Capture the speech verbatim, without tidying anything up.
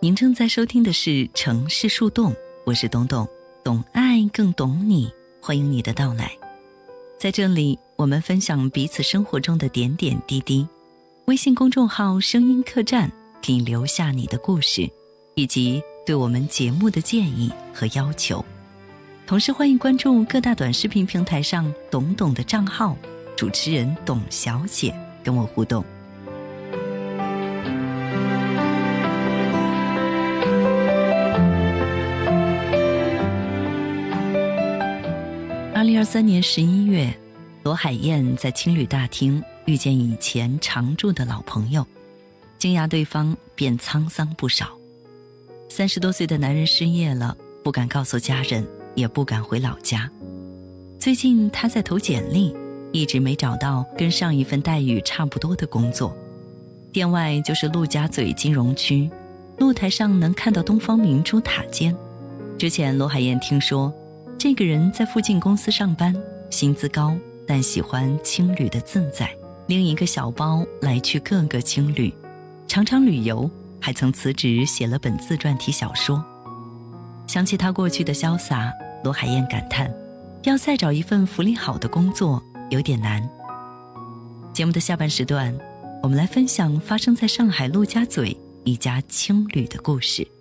您正在收听的是城市树洞，我是董董，懂爱更懂你，欢迎你的到来。在这里，我们分享彼此生活中的点点滴滴。微信公众号声音客栈可以留下你的故事，以及对我们节目的建议和要求。同时欢迎关注各大短视频平台上董董的账号，主持人董小姐跟我互动。二零二三年十一月，罗海燕在青旅大厅遇见以前常住的老朋友，惊讶对方变沧桑不少。三十多岁的男人失业了，不敢告诉家人，也不敢回老家。最近他在投简历，一直没找到跟上一份待遇差不多的工作。店外就是陆家嘴金融区，露台上能看到东方明珠塔尖。之前罗海燕听说这个人在附近公司上班，薪资高，但喜欢青旅的自在，拎一个小包来去各个青旅，常常旅游，还曾辞职写了本自传体小说。想起他过去的潇洒，罗海燕感叹，要再找一份福利好的工作有点难。节目的下半时段，我们来分享发生在上海陆家嘴一家青旅的故事。